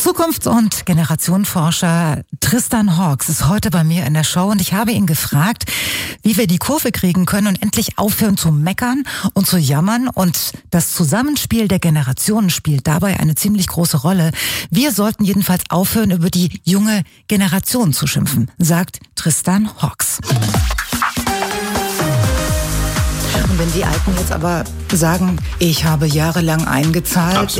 Zukunfts- und Generationenforscher Tristan Hawkes ist heute bei mir in der Show und ich habe ihn gefragt, wie wir die Kurve kriegen können und endlich aufhören zu meckern und zu jammern. Und das Zusammenspiel der Generationen spielt dabei eine ziemlich große Rolle. Wir sollten jedenfalls aufhören, über die junge Generation zu schimpfen, sagt Tristan Hawkes. Und wenn die Alten jetzt aber sagen, ich habe jahrelang eingezahlt,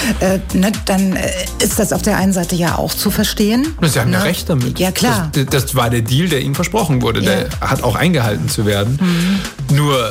dann ist das auf der einen Seite ja auch zu verstehen. Sie haben ja recht damit. Ja, klar. Das war der Deal, der ihnen versprochen wurde. Ja. Der hat auch eingehalten zu werden. Nur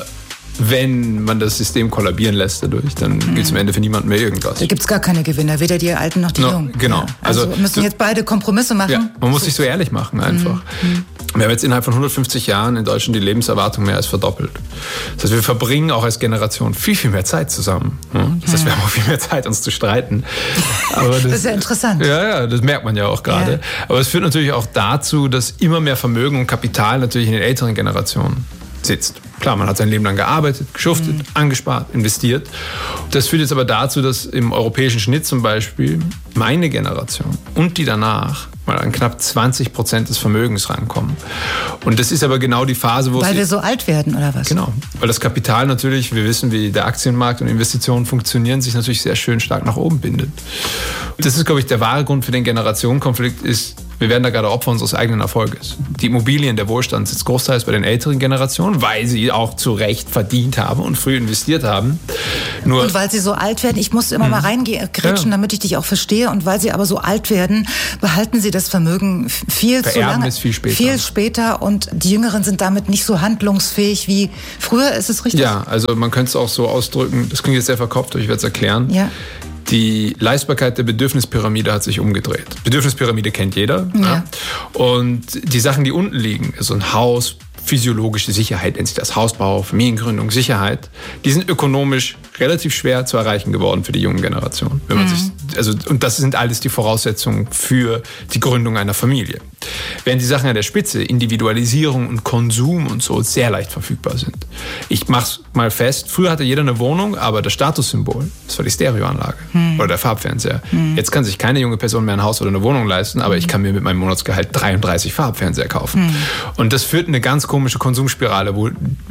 wenn man das System kollabieren lässt dadurch, dann gibt es am Ende für niemanden mehr irgendwas. Da gibt es gar keine Gewinner, weder die Alten noch die Jungen. Genau. Ja. Also müssen jetzt beide Kompromisse machen. Ja, man muss sich so ehrlich machen einfach. Wir haben jetzt innerhalb von 150 Jahren in Deutschland die Lebenserwartung mehr als verdoppelt. Das heißt, wir verbringen auch als Generation viel, viel mehr Zeit zusammen. Das heißt, wir haben auch viel mehr Zeit, uns zu streiten. Aber das ist ja interessant. Ja, das merkt man ja auch gerade. Ja. Aber es führt natürlich auch dazu, dass immer mehr Vermögen und Kapital natürlich in den älteren Generationen sitzt. Klar, man hat sein Leben lang gearbeitet, geschuftet, angespart, investiert. Das führt jetzt aber dazu, dass im europäischen Schnitt zum Beispiel meine Generation und die danach mal an knapp 20% des Vermögens rankommen. Und das ist aber genau die Phase, wo Weil wir so alt werden, oder was? Genau. Weil das Kapital natürlich, wir wissen, wie der Aktienmarkt und Investitionen funktionieren, sich natürlich sehr schön stark nach oben bindet. Das ist, glaube ich, der wahre Grund für den Generationenkonflikt ist, wir werden da gerade Opfer unseres eigenen Erfolges. Die Immobilien, der Wohlstand sitzt großteils bei den älteren Generationen, weil sie auch zu Recht verdient haben und früh investiert haben. Und weil sie so alt werden, ich muss immer mal reingrätschen, damit ich dich auch verstehe, und weil sie aber so alt werden, behalten sie das Vermögen viel zu lange. Ist viel später. Und die Jüngeren sind damit nicht so handlungsfähig wie früher, ist es richtig? Ja, also man könnte es auch so ausdrücken, das klingt jetzt sehr verkopft, aber ich werde es erklären. Ja. Die Leistbarkeit der Bedürfnispyramide hat sich umgedreht. Bedürfnispyramide kennt jeder. Ja. Und die Sachen, die unten liegen, also ein Haus, physiologische Sicherheit nennt sich das, Hausbau, Familiengründung, Sicherheit, die sind ökonomisch relativ schwer zu erreichen geworden für die junge Generation. Wenn man und das sind alles die Voraussetzungen für die Gründung einer Familie. Während die Sachen an der Spitze, Individualisierung und Konsum und so, sehr leicht verfügbar sind. Ich mach's mal fest, früher hatte jeder eine Wohnung, aber das Statussymbol, das war die Stereoanlage oder der Farbfernseher. Jetzt kann sich keine junge Person mehr ein Haus oder eine Wohnung leisten, aber ich kann mir mit meinem Monatsgehalt 33 Farbfernseher kaufen. Und das führt eine ganz komische Konsumspirale, wo,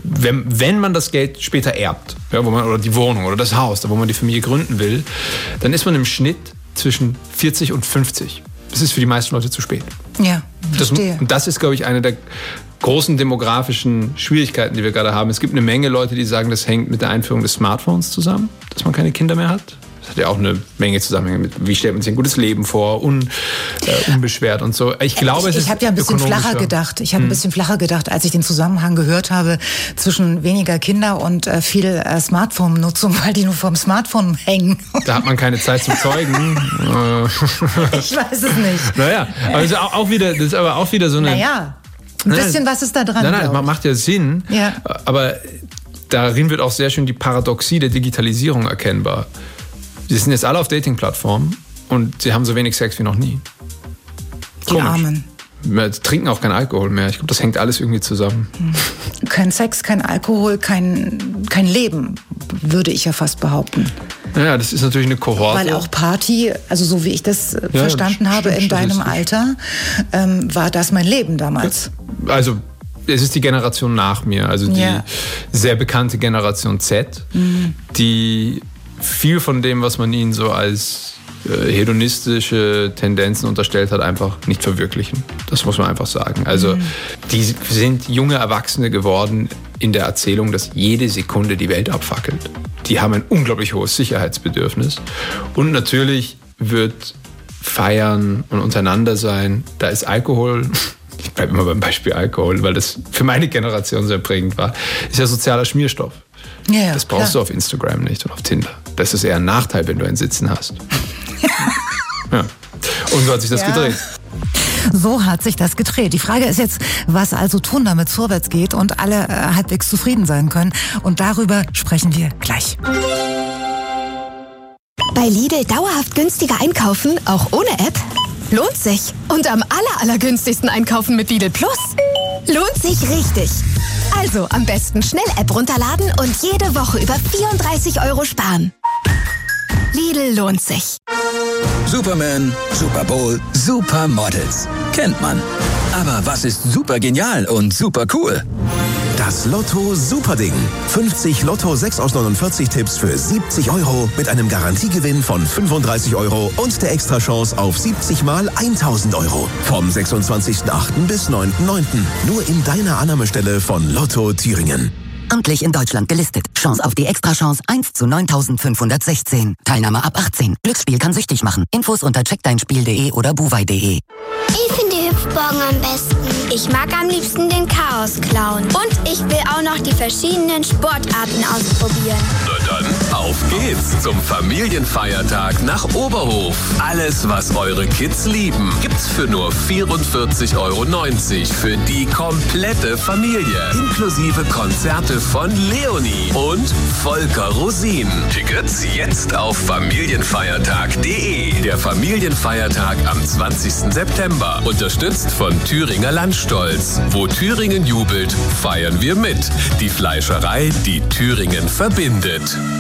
wenn man das Geld später erbt, ja, oder die Wohnung oder das Haus, da wo man die Familie gründen will, dann ist man im Schnitt zwischen 40 und 50. Das ist für die meisten Leute zu spät. Ja, verstehe. Und das ist, glaube ich, eine der großen demografischen Schwierigkeiten, die wir gerade haben. Es gibt eine Menge Leute, die sagen, das hängt mit der Einführung des Smartphones zusammen, dass man keine Kinder mehr hat. Das hat ja auch eine Menge Zusammenhänge mit, wie stellt man sich ein gutes Leben vor, unbeschwert und so. Ich glaube, ich habe ja ein bisschen flacher gedacht. Ich habe ein bisschen flacher gedacht, als ich den Zusammenhang gehört habe zwischen weniger Kinder und viel Smartphone-Nutzung, weil die nur vorm Smartphone hängen. Da hat man keine Zeit zum Zeugen. Ich weiß es nicht. Naja, aber das ist aber auch wieder so eine... Naja, ein bisschen was ist da dran. Nein, das macht ja Sinn. Ja. Aber darin wird auch sehr schön die Paradoxie der Digitalisierung erkennbar. Sie sind jetzt alle auf Dating-Plattformen und sie haben so wenig Sex wie noch nie. Die Armen. Wir trinken auch keinen Alkohol mehr. Ich glaube, das hängt alles irgendwie zusammen. Kein Sex, kein Alkohol, kein Leben, würde ich ja fast behaupten. Ja, das ist natürlich eine Kohorte. Weil auch Party, also so wie ich das verstanden habe in deinem Alter, war das mein Leben damals. Also es ist die Generation nach mir, also die sehr bekannte Generation Z, die viel von dem, was man ihnen so als hedonistische Tendenzen unterstellt hat, einfach nicht verwirklichen. Das muss man einfach sagen. Also die sind junge Erwachsene geworden in der Erzählung, dass jede Sekunde die Welt abfackelt. Die haben ein unglaublich hohes Sicherheitsbedürfnis. Und natürlich wird Feiern und untereinander sein, da ist Alkohol, ich bleibe immer beim Beispiel Alkohol, weil das für meine Generation sehr prägend war, ist ja sozialer Schmierstoff. Ja, das brauchst du auf Instagram nicht und auf Tinder. Das ist eher ein Nachteil, wenn du ein Sitzen hast. Ja. Und so hat sich das gedreht. So hat sich das gedreht. Die Frage ist jetzt, was also tun, damit es vorwärts geht und alle halbwegs zufrieden sein können. Und darüber sprechen wir gleich. Bei Lidl dauerhaft günstiger einkaufen, auch ohne App? Lohnt sich. Und am allergünstigsten einkaufen mit Lidl Plus? Lohnt sich richtig. Also am besten schnell App runterladen und jede Woche über 34 € sparen. Lidl lohnt sich. Superman, Super Bowl, Supermodels. Kennt man. Aber was ist super genial und super cool? Das Lotto Superding. 50 Lotto 6 aus 49 Tipps für 70 € mit einem Garantiegewinn von 35 € und der Extrachance auf 70 mal 1.000 €. Vom 26.08. bis 9.09. Nur in deiner Annahmestelle von Lotto Thüringen. Amtlich in Deutschland gelistet. Chance auf die Extrachance 1 zu 9.516. Teilnahme ab 18. Glücksspiel kann süchtig machen. Infos unter checkdeinspiel.de oder buwei.de. Ich finde die Hüpfburgen am besten. Ich mag am liebsten den Chaos-Clown. Und ich will auch noch die verschiedenen Sportarten ausprobieren. Na dann, auf geht's zum Familienfeiertag nach Oberhof. Alles, was eure Kids lieben, gibt's für nur 44,90 € für die komplette Familie. Inklusive Konzerte von Leonie und Volker Rosin. Tickets jetzt auf familienfeiertag.de. Der Familienfeiertag am 20. September. Unterstützt von Thüringer Landstolz. Wo Thüringen jubelt, feiern wir mit. Die Fleischerei, die Thüringen verbindet.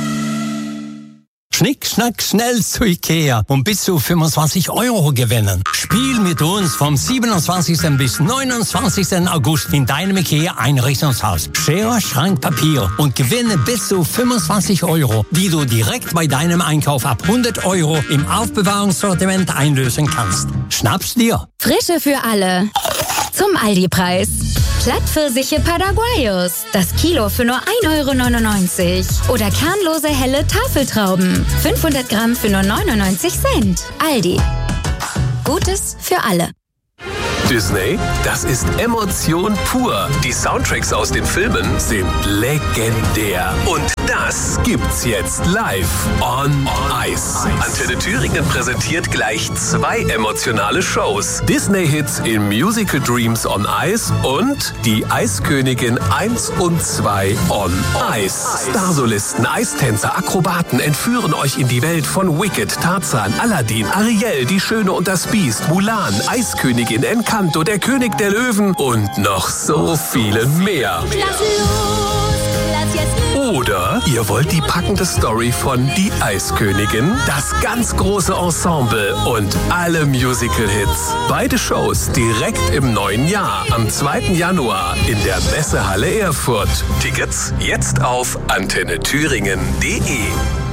Schnick, schnack, schnell zu Ikea und bis zu 25 € gewinnen. Spiel mit uns vom 27. bis 29. August in deinem Ikea-Einrichtungshaus. Schere, Schrank, Papier und gewinne bis zu 25 €, die du direkt bei deinem Einkauf ab 100 € im Aufbewahrungssortiment einlösen kannst. Schnapp's dir! Frische für alle. Zum Aldi-Preis. Plattpfirsiche Paraguayos. Das Kilo für nur 1,99 €. Oder kernlose helle Tafeltrauben. 500 Gramm für nur 99 Cent. Aldi. Gutes für alle. Disney, das ist Emotion pur. Die Soundtracks aus den Filmen sind legendär. Und das gibt's jetzt live on Ice. Antenne Thüringen präsentiert gleich 2 emotionale Shows. Disney-Hits in Musical Dreams on Ice und die Eiskönigin 1 und 2 on Ice. Starsolisten, Eistänzer, Akrobaten entführen euch in die Welt von Wicked, Tarzan, Aladdin, Ariel, die Schöne und das Biest, Mulan, Eiskönigin, Encanto, der König der Löwen und noch so viele mehr. Oder ihr wollt die packende Story von Die Eiskönigin, das ganz große Ensemble und alle Musical-Hits. Beide Shows direkt im neuen Jahr, am 2. Januar in der Messehalle Erfurt. Tickets jetzt auf antennethüringen.de.